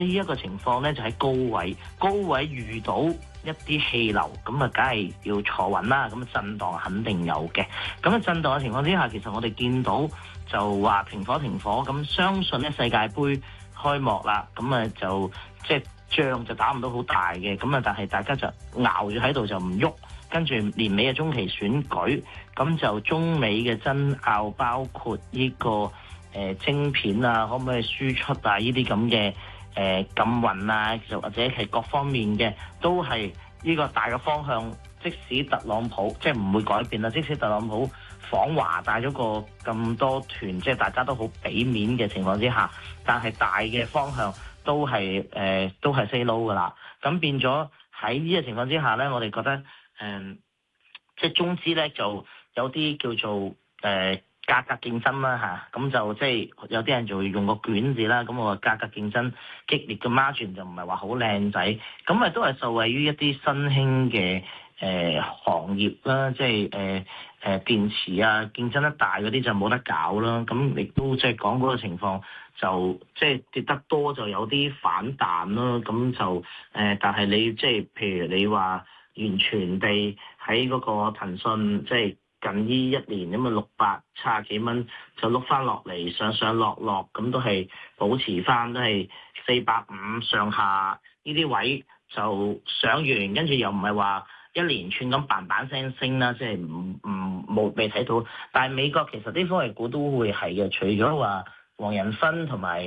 呢一個情況咧就喺高位遇到一啲氣流，咁啊梗係要坐穩啦，咁震盪肯定有嘅。咁震盪嘅情況之下，其實我哋見到就話停火，咁相信咧世界盃開幕啦，咁啊就即係仗就打唔到好大嘅，咁啊但係大家就熬住喺度就唔喐，跟住年尾嘅中期選舉，咁就中美嘅爭拗，包括呢個晶片啊，可唔可以輸出啊？呢啲咁嘅禁運啊，就或者係各方面嘅，都係呢個大嘅方向。即使特朗普即係唔會改變啦，即使特朗普訪華帶咗個咁多團，即係大家都好俾面嘅情況之下，但係大嘅方向都係say no 噶啦。咁變咗喺呢個情況之下咧，我哋覺得即係中資咧就有啲叫做價格競爭啦嚇，咁就即係有啲人就會用個卷字啦，咁我價格競爭激烈嘅 margin 就唔係話好靚仔，咁咪都係受惠於一啲新興嘅行業啦，即係電池啊，競爭得大嗰啲就冇得搞啦，咁亦都即係講嗰個情況就即係跌得多就有啲反彈啦，咁就但係你即係譬如你話完全地喺嗰個騰訊即係。近呢一年咁啊670幾蚊就碌翻落嚟，上落咁都係保持翻，都係450上下呢啲位就上完，跟住又唔係話一連串咁嘭聲升啦，即係冇未睇到。但係美國其實啲科技股都會係嘅，除咗話黃仁勳同埋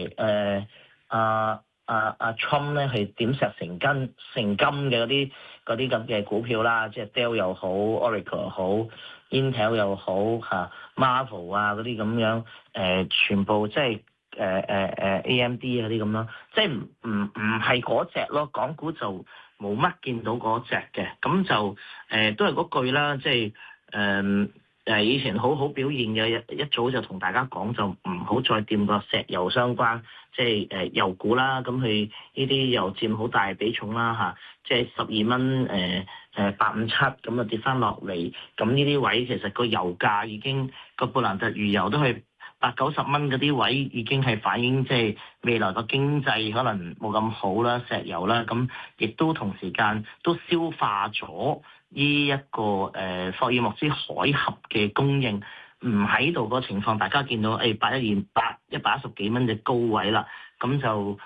Trump 咧係點石成金嘅嗰啲咁嘅股票啦，即係 Dell 又好 ，Oracle 又好。Intel 又好嚇，Marvel 啊嗰啲咁樣，全部即係AMD 嗰啲咁咯，即係唔係嗰隻咯，港股就冇乜見到嗰隻嘅，咁就都係嗰句啦，即係以前好好表現嘅一早就同大家講，就唔好再掂個石油相關，即係油股啦，咁佢呢啲又佔好大比重啦嚇，即係12蚊857咁啊跌翻落嚟，咁呢啲位其實個油價已經個布蘭特原油都係80-90蚊嗰啲位已經係反映即係未來個經濟可能冇咁好啦，石油啦，咁亦都同時間都消化咗呢一個霍爾木茲海峽嘅供應唔喺度個情況，大家見到110幾蚊嘅高位啦，咁就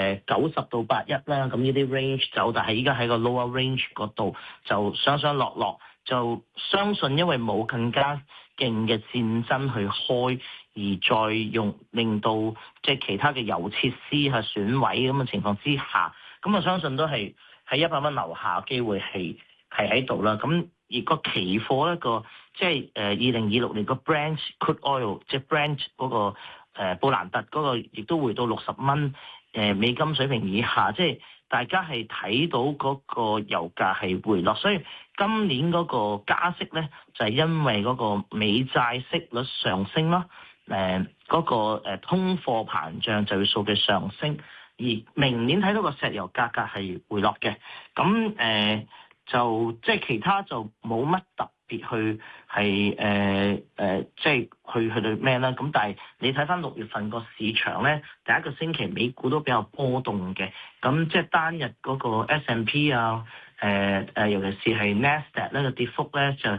90到81啦，咁呢啲 range 走，但係依家喺個 lower range 嗰度就上落，就相信因為冇更加勁嘅戰爭去開，而再令到即係其他嘅油設施係損毀咁嘅情況之下，咁我相信都係喺100蚊樓下機會係喺度啦。咁而個期貨一個即係2026年個 Brent crude oil 即係 Brent 嗰個布蘭特嗰個亦都回到60蚊美金水平以下，即係大家係睇到嗰個油價係回落，所以今年嗰個加息咧就係因為嗰個美債息率上升啦，嗰個通貨膨脹就業數據上升，而明年睇到個石油價格係回落嘅，咁就即係其他就冇乜特別去係即係去到咩啦？咁但係你睇翻6月份個市場咧，第一個星期美股都比較波動嘅，咁即係單日嗰個 S&P 啊，尤其是係 Nasdaq 咧個跌幅咧就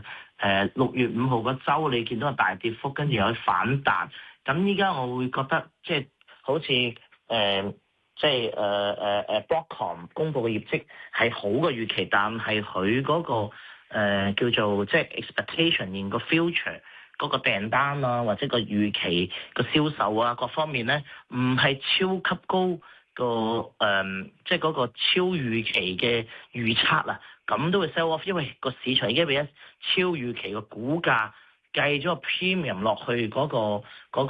6月5號嗰週你見到個大跌幅，跟住有反彈。咁依家我會覺得即係好似即係Broadcom 公佈嘅業績係好嘅預期，但係佢嗰個叫做即係 expectation in 個 future 嗰個訂單啊，或者個預期個銷售啊各方面咧，唔係超級高個即係嗰個超預期嘅預測啊，咁都會 sell off，因為個市場已經俾一超預期嘅股價計咗個 premium 落去嗰個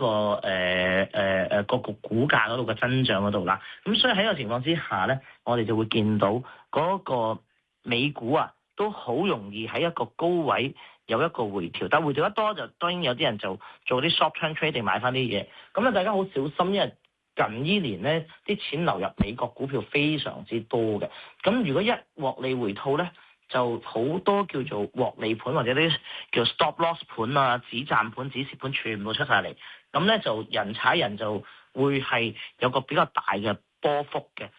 股價嗰度嘅增長嗰度啦，咁所以喺個情況之下咧，我哋就會見到嗰個美股啊都好容易喺一個高位有一個回調，但回調得多就當然有啲人就做啲 short term trading 買翻啲嘢，咁咧大家好小心，因為近呢年咧啲錢流入美國股票非常之多嘅，咁如果一獲利回吐咧，就好多叫做獲利盤或者啲叫 stop loss 盤啊、止賺盤、止蝕盤全部出晒嚟，咁咧就人踩人就會係有個比較大嘅波幅嘅。